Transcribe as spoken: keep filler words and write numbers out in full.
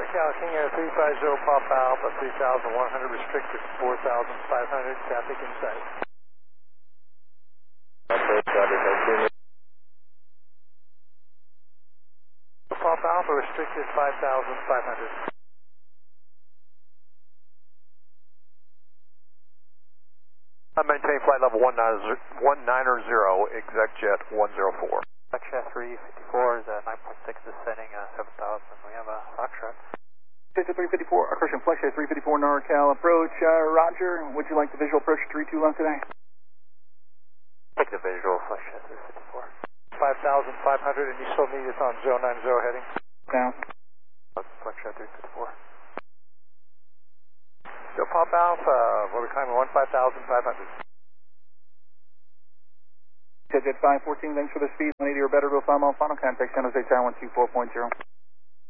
NorCal King Air three five zero Pop Alpha three thousand one hundred restricted four thousand five hundred traffic in sight. Pop Alpha restricted five thousand five hundred. I maintain flight level one niner zero, exec jet one zero four. Foxtrot three fifty-four is at nine point six, descending uh, seven thousand. We have a Foxtrot. Station three fifty-four, correction, Flexjet three fifty-four NorCal approach. Uh, Roger, would you like the visual approach three two left today? Take the visual, Flexjet three fifty-four. five thousand five hundred, and you still need us on zero nine zero heading. Down. Flexjet three fifty-four. So Pop Alpha, we're climbing one five thousand five hundred. Jet five fourteen, thanks for the speed. one eighty or better, go five mile final contact, San Jose Tower one two four point zero.